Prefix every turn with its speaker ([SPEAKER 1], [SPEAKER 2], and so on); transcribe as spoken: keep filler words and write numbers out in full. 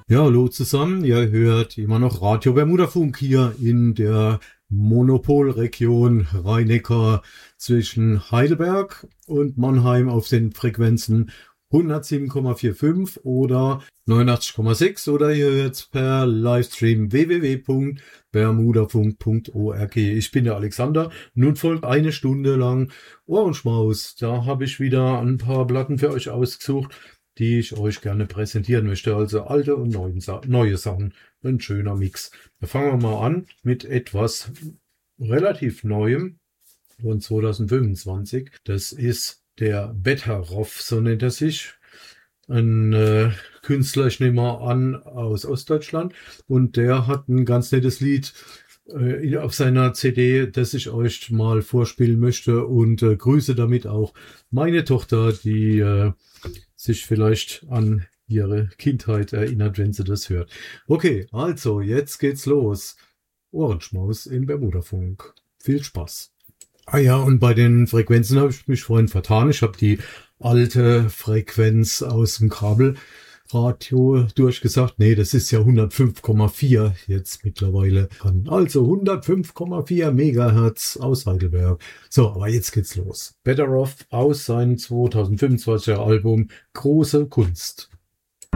[SPEAKER 1] Ja, hallo zusammen. Ihr hört immer noch Radio Bermudafunk hier in der Monopolregion Rhein-Neckar zwischen Heidelberg und Mannheim auf den Frequenzen hundertsieben Komma fünfundvierzig oder neunundachtzig Komma sechs oder ihr hört per Livestream w w w punkt bermudafunk punkt org. Ich bin der Alexander. Nun folgt eine Stunde lang Ohrenschmaus. Da habe ich wieder ein paar Platten für euch ausgesucht, die ich euch gerne präsentieren möchte. Also alte und neue, Sa neue Sachen. Ein schöner Mix. Da fangen wir mal an mit etwas relativ Neuem von zweitausendfünfundzwanzig. Das ist der Betteroff, so nennt er sich. Ein äh, Künstler, ich nehme mal an, aus Ostdeutschland. Und der hat ein ganz nettes Lied äh, auf seiner C D, das ich euch mal vorspielen möchte. Und äh, grüße damit auch meine Tochter, die äh, sich vielleicht an ihre Kindheit erinnert, wenn sie das hört. Okay, also jetzt geht's los. Ohrenschmaus im Bermudafunk. Viel Spaß. Ah ja, und bei den Frequenzen habe ich mich vorhin vertan. Ich habe die alte Frequenz aus dem Kabelradio durchgesagt. Nee, das ist ja hundertfünf Komma vier jetzt mittlerweile. Also hundertfünf Komma vier Megahertz aus Heidelberg. So, aber jetzt geht's los. Betteroff aus seinem zweitausendfünfundzwanziger Album Große Kunst.